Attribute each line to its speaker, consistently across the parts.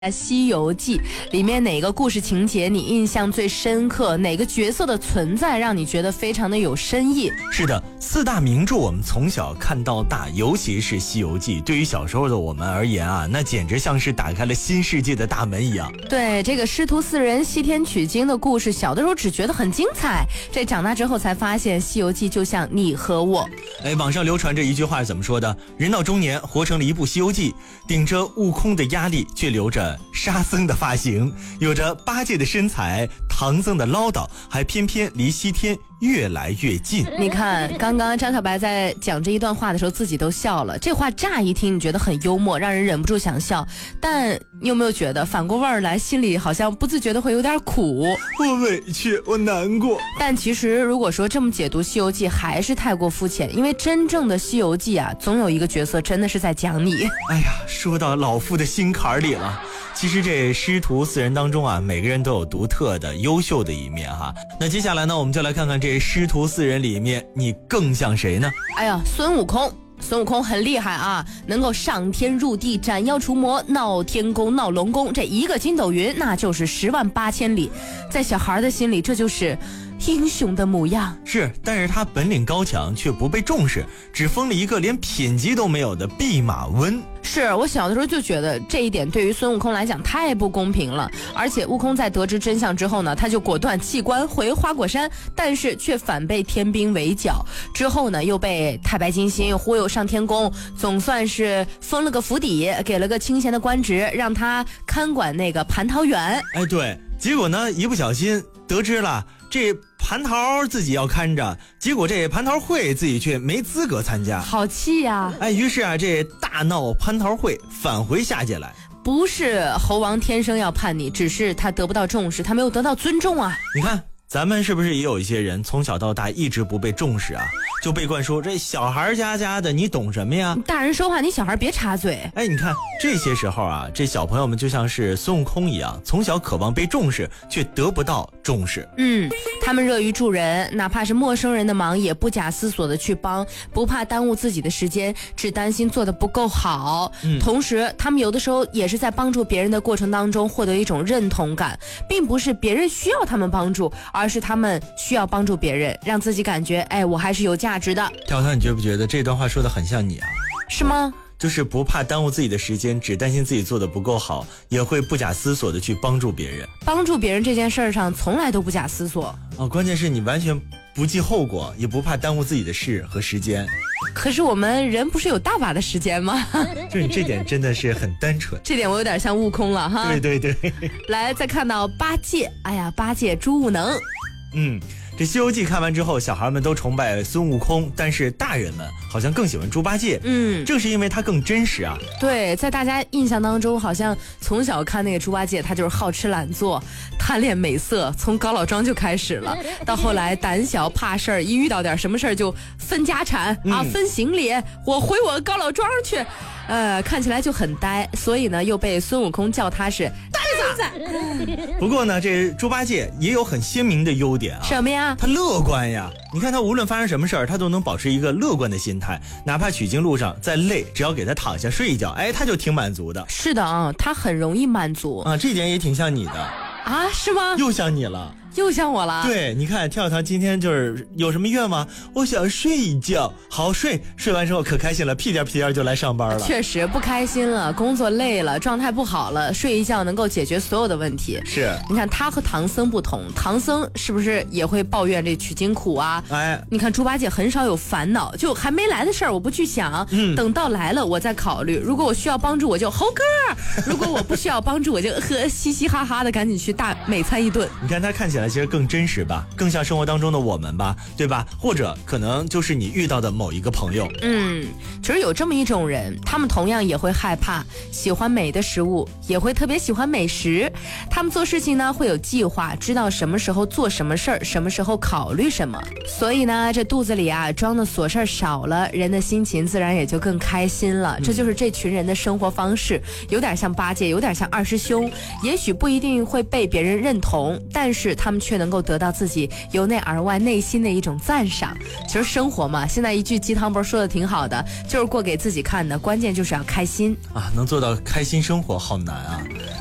Speaker 1: 《西游记》里面哪个故事情节你印象最深刻？哪个角色的存在让你觉得非常的有深意？
Speaker 2: 是的，四大名著我们从小看到大，尤其是《西游记》，对于小时候的我们而言啊，那简直像是打开了新世界的大门一样。
Speaker 1: 对，这个师徒四人西天取经的故事，小的时候只觉得很精彩，这长大之后才发现，《西游记》就像你和我。
Speaker 2: 网上流传着一句话是怎么说的？人到中年，活成了一部《西游记》，顶着悟空的压力，却留着沙僧的发型，有着八戒的身材，唐僧的唠叨，还偏偏离西天越来越近。
Speaker 1: 你看，刚刚张小白在讲这一段话的时候，自己都笑了。这话乍一听你觉得很幽默，让人忍不住想笑，但你有没有觉得反过味儿来，心里好像不自觉的会有点苦？
Speaker 2: 我委屈，我难过。
Speaker 1: 但其实如果说这么解读《西游记》，还是太过肤浅，因为真正的《西游记》啊，总有一个角色真的是在讲你。
Speaker 2: 哎呀，说到老夫的心坎里了。其实这师徒四人当中啊，每个人都有独特的优秀的一面哈。那接下来呢，我们就来看看这师徒四人里面你更像谁呢？
Speaker 1: 哎呀，孙悟空很厉害啊，能够上天入地，斩妖除魔，闹天宫闹龙宫，这一个筋斗云那就是108000里，在小孩的心里这就是英雄的模样。
Speaker 2: 是，但是他本领高强却不被重视，只封了一个连品级都没有的弼马温。
Speaker 1: 是，我小的时候就觉得这一点对于孙悟空来讲太不公平了，而且悟空在得知真相之后呢，他就果断弃官回花果山，但是却反被天兵围剿，之后呢又被太白金星忽悠上天宫，总算是封了个府邸，给了个清闲的官职，让他看管那个蟠桃园。
Speaker 2: 哎，对，结果呢一不小心得知了这蟠桃自己要看着，结果这蟠桃会自己却没资格参加，
Speaker 1: 好气呀！
Speaker 2: 于是啊，这大闹蟠桃会，返回下界来。
Speaker 1: 不是猴王天生要叛逆，只是他得不到重视，他没有得到尊重啊。
Speaker 2: 你看咱们是不是也有一些人从小到大一直不被重视啊，就被灌输这小孩家的你懂什么呀，
Speaker 1: 大人说话你小孩别插嘴。
Speaker 2: 你看这些时候啊，这小朋友们就像是孙悟空一样，从小渴望被重视，却得不到重视。
Speaker 1: 他们乐于助人，哪怕是陌生人的忙也不假思索的去帮，不怕耽误自己的时间，只担心做得不够好。同时他们有的时候也是在帮助别人的过程当中获得一种认同感，并不是别人需要他们帮助，而是他们需要帮助别人，让自己感觉我还是有价值的。
Speaker 2: 跳跳，你觉不觉得这段话说的很像你啊？
Speaker 1: 是吗？
Speaker 2: 就是不怕耽误自己的时间，只担心自己做的不够好，也会不假思索的去帮助别人。
Speaker 1: 帮助别人这件事上从来都不假思索。
Speaker 2: 关键是你完全不计后果，也不怕耽误自己的事和时间。
Speaker 1: 可是我们人不是有大把的时间吗？
Speaker 2: 就是你这点真的是很单纯。
Speaker 1: 这点我有点像悟空了哈。
Speaker 2: 对。
Speaker 1: 来，再看到八戒，八戒猪悟能。
Speaker 2: 这《西游记》看完之后，小孩们都崇拜孙悟空，但是大人们好像更喜欢猪八戒。正是因为他更真实啊。对，
Speaker 1: 在大家印象当中，好像从小看那个猪八戒，他就是好吃懒做，贪恋美色，从高老庄就开始了，到后来胆小怕事儿，一遇到点什么事儿就分家产分行李，我回我高老庄去，看起来就很呆，所以呢又被孙悟空叫他是呆子。
Speaker 2: 不过呢，这猪八戒也有很鲜明的优点啊。
Speaker 1: 什么呀？
Speaker 2: 他乐观呀！你看他无论发生什么事儿，他都能保持一个乐观的心态，哪怕取经路上再累，只要给他躺下睡一觉，他就挺满足的。
Speaker 1: 是的啊，他很容易满足
Speaker 2: 这一点也挺像你的
Speaker 1: 啊。是吗？
Speaker 2: 又像你了。
Speaker 1: 又像我了。
Speaker 2: 对，你看跳跳今天就是有什么愿望？我想睡一觉，好睡完之后可开心了，屁颠屁颠就来上班了。
Speaker 1: 确实不开心了，工作累了，状态不好了，睡一觉能够解决所有的问题。
Speaker 2: 是，
Speaker 1: 你看他和唐僧不同，唐僧是不是也会抱怨这取经苦啊？你看猪八戒很少有烦恼，就还没来的事儿我不去想，等到来了我再考虑。如果我需要帮助我就猴哥，如果我不需要帮助我就嘻嘻哈哈的赶紧去大美餐一顿。
Speaker 2: 你看他看起来其实更真实吧，更像生活当中的我们吧，对吧？或者可能就是你遇到的某一个朋友。
Speaker 1: 其实有这么一种人，他们同样也会害怕，喜欢美的食物，也会特别喜欢美食。他们做事情呢会有计划，知道什么时候做什么事儿，什么时候考虑什么。所以呢，这肚子里装的琐事儿少了，人的心情自然也就更开心了。这就是这群人的生活方式，有点像八戒，有点像二师兄。也许不一定会被别人认同，但是他们却能够得到自己由内而外内心的一种赞赏。其实生活嘛，现在一句鸡汤不是说的挺好的，就是过给自己看的，关键就是要开心
Speaker 2: 啊！能做到开心生活好难啊！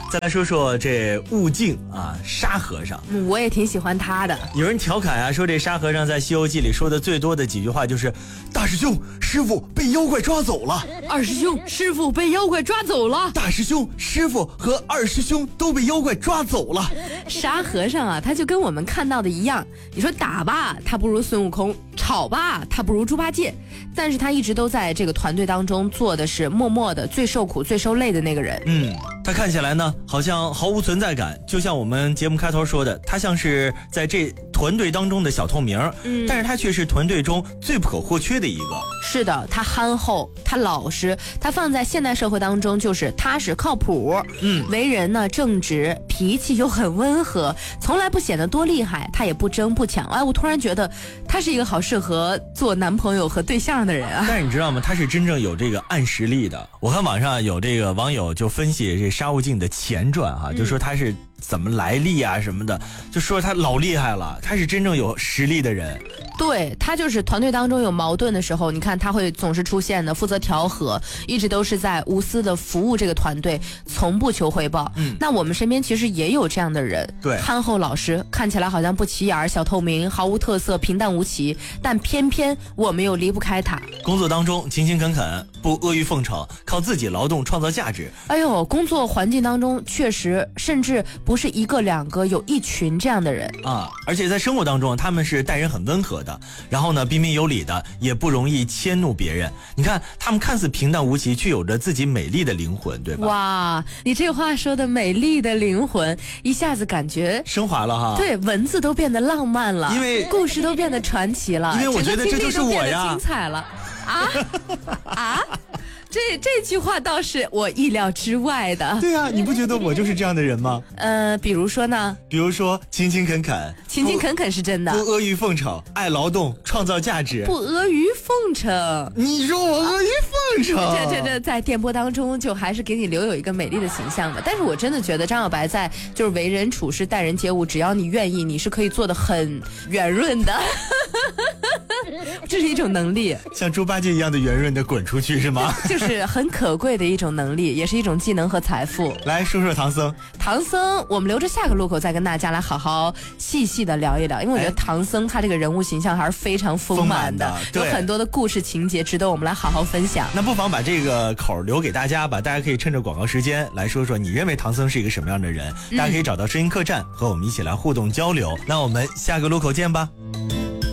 Speaker 2: 再来说说这悟净啊，沙和尚。
Speaker 1: 我也挺喜欢他的。
Speaker 2: 有人调侃啊，说这沙和尚在《西游记》里说的最多的几句话就是“大师兄，师傅被妖怪抓走了”，“
Speaker 1: 二师兄，师傅被妖怪抓走了”，“
Speaker 2: 大师兄，师傅和二师兄都被妖怪抓走了”。
Speaker 1: 沙和尚啊，他就跟我们看到的一样，你说打吧，他不如孙悟空；吵吧，他不如猪八戒。但是他一直都在这个团队当中做的是默默的、最受苦、最受累的那个人。
Speaker 2: 他看起来呢，好像毫无存在感，就像我们节目开头说的，他像是在这团队当中的小透明，但是他却是团队中最不可或缺的一个。
Speaker 1: 是的，他憨厚，他老实，他放在现代社会当中就是踏实靠谱。为人呢正直，脾气又很温和，从来不显得多厉害，他也不争不抢。哎，我突然觉得他是一个好适合做男朋友和对象的人啊。
Speaker 2: 但是你知道吗？他是真正有这个暗实力的。我看网上有这个网友就分析这沙悟净的前传啊，就说他是怎么来历啊什么的，就说他老厉害了，他是真正有实力的人。
Speaker 1: 对，他就是团队当中有矛盾的时候，你看他会总是出现的，负责调和，一直都是在无私的服务这个团队，从不求回报。那我们身边其实也有这样的人，
Speaker 2: 对，
Speaker 1: 憨厚老实，看起来好像不起眼、小透明，毫无特色，平淡无奇，但偏偏我们又离不开他。
Speaker 2: 工作当中勤勤恳恳，不阿谀奉承，靠自己劳动创造价值。
Speaker 1: 哎呦，工作环境当中确实，甚至不是一个两个，有一群这样的人
Speaker 2: 啊！而且在生活当中，他们是待人很温和的，然后呢，彬彬有礼的，也不容易迁怒别人。你看，他们看似平淡无奇，却有着自己美丽的灵魂，对吧？
Speaker 1: 哇，你这话说的美丽的灵魂，一下子感觉
Speaker 2: 升华了哈。
Speaker 1: 对，文字都变得浪漫了，
Speaker 2: 因为
Speaker 1: 故事都变得传奇了，
Speaker 2: 因为我觉得这就是我呀，
Speaker 1: 精彩了啊！这句话倒是我意料之外的。
Speaker 2: 对啊，你不觉得我就是这样的人吗？
Speaker 1: 比如说呢？
Speaker 2: 比如说勤勤恳恳，
Speaker 1: 勤勤恳恳是真的，
Speaker 2: 不阿谀奉承，爱劳动，创造价值，
Speaker 1: 不阿谀奉承。
Speaker 2: 你说我阿谀奉承？
Speaker 1: 这在电波当中就还是给你留有一个美丽的形象的。但是我真的觉得张小白在就是为人处事、待人接物，只要你愿意，你是可以做得很圆润的。这是一种能力，
Speaker 2: 像猪八戒一样的圆润的滚出去是吗？
Speaker 1: 就是很可贵的一种能力，也是一种技能和财富。
Speaker 2: 来说说唐僧。
Speaker 1: 唐僧，我们留着下个路口再跟大家来好好细细的聊一聊，因为我觉得唐僧他这个人物形象还是非常丰满的，有很多的故事情节值得我们来好好分享。
Speaker 2: 那不妨把这个口留给大家吧，大家可以趁着广告时间来说说你认为唐僧是一个什么样的人，大家可以找到声音客栈和我们一起来互动交流。那我们下个路口见吧。